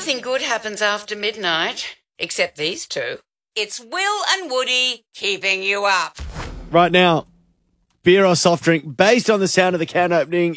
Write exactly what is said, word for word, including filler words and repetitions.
Nothing good happens after midnight, except these two. It's Will and Woody keeping you up. Right now, beer or soft drink based on the sound of the can opening